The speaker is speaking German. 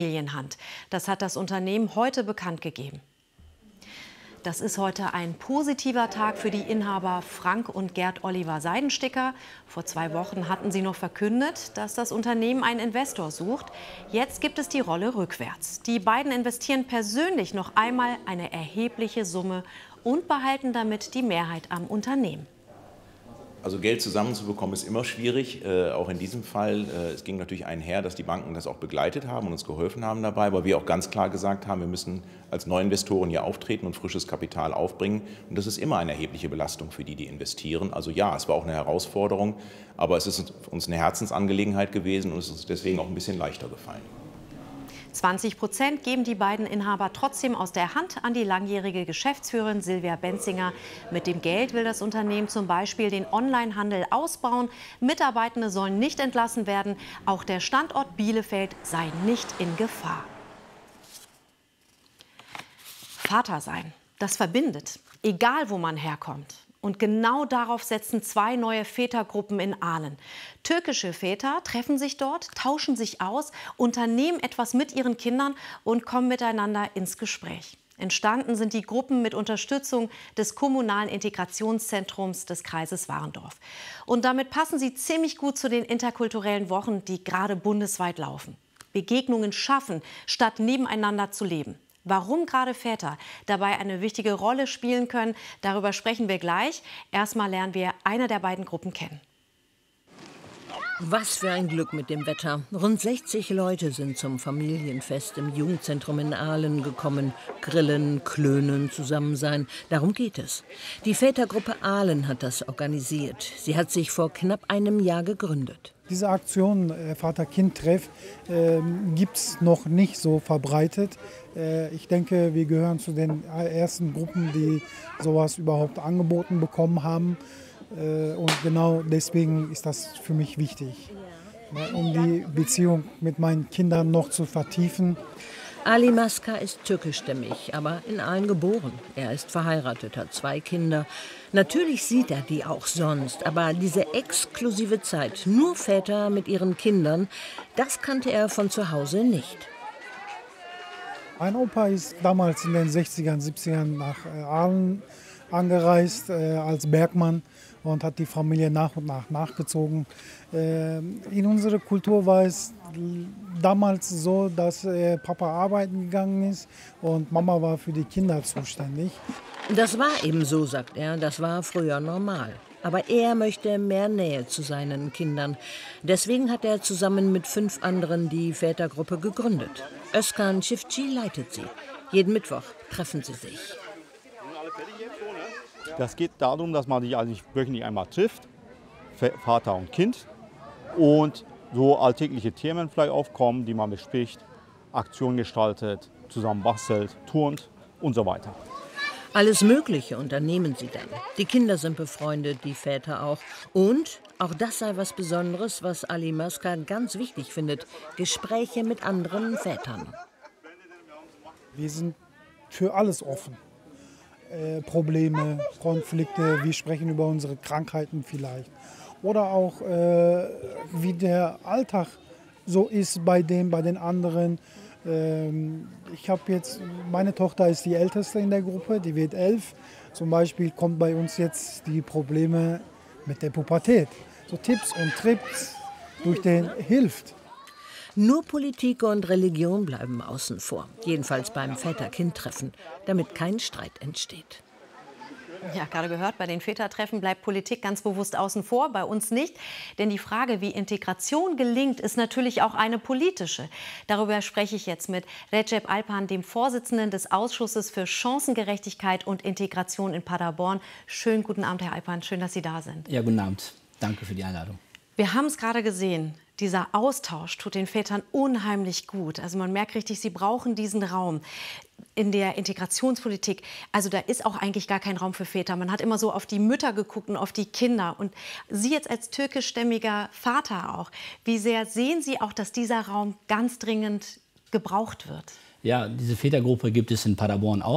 Familienhand. Das hat das Unternehmen heute bekannt gegeben. Das ist heute ein positiver Tag für die Inhaber Frank und Gerd Oliver Seidensticker. Vor 2 Wochen hatten sie noch verkündet, dass das Unternehmen einen Investor sucht. Jetzt gibt es die Rolle rückwärts. Die beiden investieren persönlich noch einmal eine erhebliche Summe und behalten damit die Mehrheit am Unternehmen. Also Geld zusammenzubekommen ist immer schwierig, auch in diesem Fall. Es ging natürlich einher, dass die Banken das auch begleitet haben und uns geholfen haben dabei, aber wir auch ganz klar gesagt haben, wir müssen als Neuinvestoren hier auftreten und frisches Kapital aufbringen. Und das ist immer eine erhebliche Belastung für die, die investieren. Also ja, es war auch eine Herausforderung, aber es ist uns eine Herzensangelegenheit gewesen und es ist uns deswegen auch ein bisschen leichter gefallen. 20% geben die beiden Inhaber trotzdem aus der Hand an die langjährige Geschäftsführerin Silvia Benzinger. Mit dem Geld will das Unternehmen zum Beispiel den Onlinehandel ausbauen. Mitarbeitende sollen nicht entlassen werden. Auch der Standort Bielefeld sei nicht in Gefahr. Vater sein, das verbindet, egal wo man herkommt. Und genau darauf setzen 2 neue Vätergruppen in Aalen. Türkische Väter treffen sich dort, tauschen sich aus, unternehmen etwas mit ihren Kindern und kommen miteinander ins Gespräch. Entstanden sind die Gruppen mit Unterstützung des kommunalen Integrationszentrums des Kreises Warendorf. Und damit passen sie ziemlich gut zu den interkulturellen Wochen, die gerade bundesweit laufen. Begegnungen schaffen, statt nebeneinander zu leben. Warum gerade Väter dabei eine wichtige Rolle spielen können, darüber sprechen wir gleich. Erstmal lernen wir eine der beiden Gruppen kennen. Was für ein Glück mit dem Wetter. Rund 60 Leute sind zum Familienfest im Jugendzentrum in Aalen gekommen. Grillen, klönen, zusammen sein, darum geht es. Die Vätergruppe Aalen hat das organisiert. Sie hat sich vor knapp einem Jahr gegründet. Diese Aktion Vater-Kind-Treff gibt es noch nicht so verbreitet. Ich denke, wir gehören zu den ersten Gruppen, die sowas überhaupt angeboten bekommen haben. Und genau deswegen ist das für mich wichtig, um die Beziehung mit meinen Kindern noch zu vertiefen. Ali Maska ist türkischstämmig, aber in Aalen geboren. Er ist verheiratet, hat 2 Kinder. Natürlich sieht er die auch sonst, aber diese exklusive Zeit, nur Väter mit ihren Kindern, das kannte er von zu Hause nicht. Mein Opa ist damals in den 60ern, 70ern nach Aalen angereist als Bergmann und hat die Familie nach und nach nachgezogen. In unserer Kultur war es damals so, dass Papa arbeiten gegangen ist und Mama war für die Kinder zuständig. Das war eben so, sagt er, das war früher normal. Aber er möchte mehr Nähe zu seinen Kindern. Deswegen hat er zusammen mit 5 anderen die Vätergruppe gegründet. Özkan Çiftçi leitet sie. Jeden Mittwoch treffen sie sich. Das geht darum, dass man sich eigentlich wöchentlich einmal trifft, Vater und Kind, und so alltägliche Themen vielleicht aufkommen, die man bespricht, Aktionen gestaltet, zusammen bastelt, turnt und so weiter. Alles Mögliche unternehmen sie dann. Die Kinder sind befreundet, die Väter auch. Und, auch das sei was Besonderes, was Ali Maska ganz wichtig findet, Gespräche mit anderen Vätern. Wir sind für alles offen. Probleme, Konflikte, wir sprechen über unsere Krankheiten vielleicht. Oder auch, wie der Alltag so ist bei den anderen. Ich habe jetzt, meine Tochter ist die Älteste in der Gruppe, die wird 11. Zum Beispiel kommt bei uns jetzt die Probleme mit der Pubertät. So Tipps und Tricks durch den hilft. Nur Politik und Religion bleiben außen vor. Jedenfalls beim Väter-Kind-Treffen, damit kein Streit entsteht. Ja, gerade gehört, bei den Vätertreffen bleibt Politik ganz bewusst außen vor, bei uns nicht. Denn die Frage, wie Integration gelingt, ist natürlich auch eine politische. Darüber spreche ich jetzt mit Recep Alpan, dem Vorsitzenden des Ausschusses für Chancengerechtigkeit und Integration in Paderborn. Schönen guten Abend, Herr Alpan, schön, dass Sie da sind. Ja, guten Abend. Danke für die Einladung. Wir haben es gerade gesehen. Dieser Austausch tut den Vätern unheimlich gut. Also man merkt richtig, sie brauchen diesen Raum in der Integrationspolitik. Also da ist auch eigentlich gar kein Raum für Väter. Man hat immer so auf die Mütter geguckt und auf die Kinder. Und Sie jetzt als türkischstämmiger Vater auch, wie sehr sehen Sie auch, dass dieser Raum ganz dringend gebraucht wird? Ja, diese Vätergruppe gibt es in Paderborn auch.